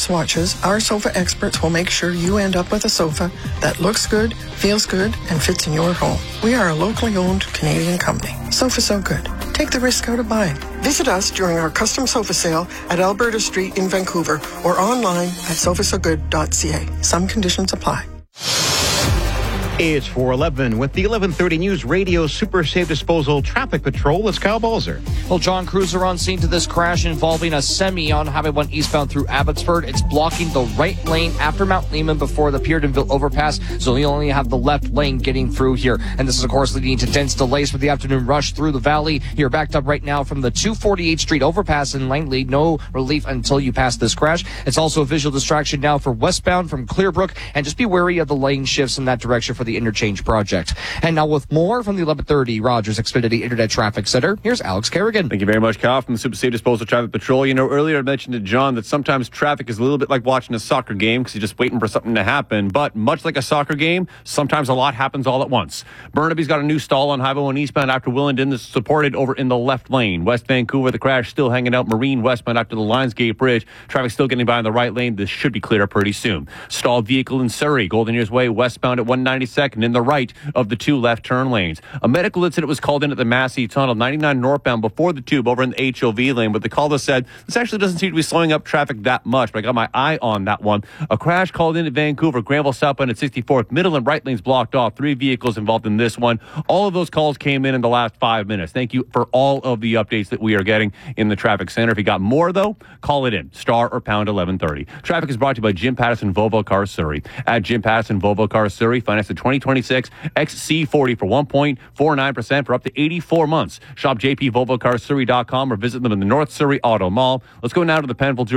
swatches, our sofa experts will make sure you end up with a sofa that looks good, feels good, and fits in your home. We are a locally owned Canadian company. Sofa So Good. Take the risk out of buying. Visit us during our custom sofa sale at Alberta Street in Vancouver or online at sofasogood.ca. Some conditions apply. It's 4:11 with the 11:30 News Radio Super Safe Disposal Traffic Patrol. It's Kyle Balzer. Well, John, crews are on scene to this crash involving a semi on Highway 1 eastbound through Abbotsford. It's blocking the right lane after Mount Lehman before the Peardenville overpass, so you only have the left lane getting through here. And this is, of course, leading to dense delays for the afternoon rush through the valley. You're backed up right now from the 248th Street overpass in Langley. No relief until you pass this crash. It's also a visual distraction now for westbound from Clearbrook, and just be wary of the lane shifts in that direction for the interchange project. And now with more from the 11:30 Rogers Xfinity Internet Traffic Center, here's Alex Kerrigan. Thank you very much, Kyle, from the Super Safe Disposal Traffic Patrol. You know, earlier I mentioned to John that sometimes traffic is a little bit like watching a soccer game because you're just waiting for something to happen. But much like a soccer game, sometimes a lot happens all at once. Burnaby's got a new stall on Highway 1 eastbound after Willingdon. This is supported over in the left lane. West Vancouver, the crash still hanging out. Marine westbound after the Lionsgate Bridge. Traffic still getting by on the right lane. This should be clear up pretty soon. Stalled vehicle in Surrey, Golden Ears Way, westbound at 192nd in the right of the two left turn lanes. A medical incident was called in at the Massey Tunnel, 99 northbound before the tube over in the HOV lane, but the caller said this actually doesn't seem to be slowing up traffic that much, but I got my eye on that one. A crash called in at Vancouver, Granville southbound at 64th, middle and right lanes blocked off. 3 vehicles involved in this one. All of those calls came in the last 5 minutes. Thank you for all of the updates that we are getting in the traffic center. If you got more, though, call it in. Star or pound 1130. Traffic is brought to you by Jim Patterson Volvo Cars Surrey. At Jim Patterson Volvo Cars Surrey, finance the 2026 XC40 for 1.49% for up to 84 months. Shop jpvolvocarssurrey.com or visit them in the North Surrey Auto Mall. Let's go now to the Penville